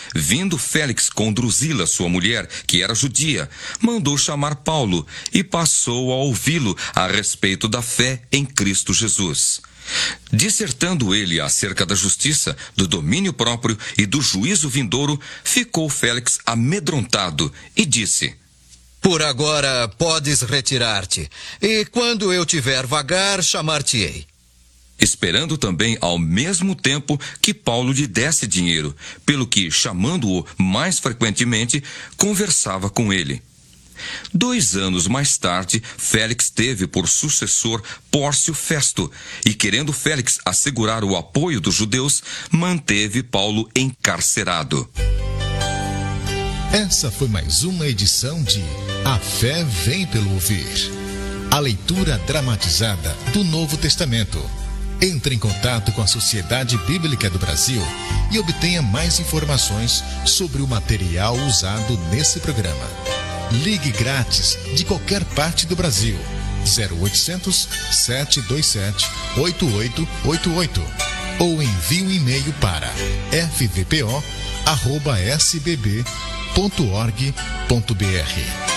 vindo Félix com Drusila, sua mulher, que era judia, mandou chamar Paulo e passou a ouvi-lo a respeito da fé em Cristo Jesus. Dissertando ele acerca da justiça, do domínio próprio e do juízo vindouro, ficou Félix amedrontado e disse: Por agora podes retirar-te, e quando eu tiver vagar, chamar-te-ei. Esperando também ao mesmo tempo que Paulo lhe desse dinheiro, pelo que, chamando-o mais frequentemente, conversava com ele. 2 anos mais tarde, Félix teve por sucessor Pórcio Festo, e querendo Félix assegurar o apoio dos judeus, manteve Paulo encarcerado. Essa foi mais uma edição de A Fé Vem pelo Ouvir, a leitura dramatizada do Novo Testamento. Entre em contato com a Sociedade Bíblica do Brasil e obtenha mais informações sobre o material usado nesse programa. Ligue grátis de qualquer parte do Brasil. 0800 727 8888 ou envie um e-mail para fvpo@sbb.org.br.